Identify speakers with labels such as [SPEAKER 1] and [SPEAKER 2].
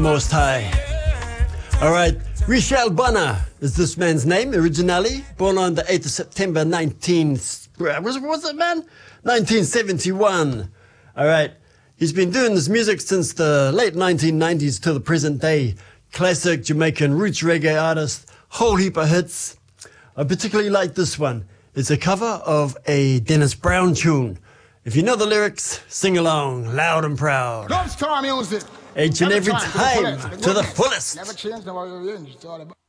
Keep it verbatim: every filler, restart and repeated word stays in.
[SPEAKER 1] Most High. All right, Richelle Bonner is this man's name originally. Born on the eighth of September nineteen... Was it, was it man? nineteen seventy-one. All right, he's been doing this music since the late nineteen nineties to the present day. Classic Jamaican roots reggae artist, whole heap of hits. I particularly like this one. It's a cover of a Dennis Brown tune. If you know the lyrics, sing along, loud and proud.
[SPEAKER 2] Don't star music.
[SPEAKER 1] Each and every time,
[SPEAKER 2] time, to the fullest.
[SPEAKER 1] to the fullest.
[SPEAKER 2] Never change, never change. It's all about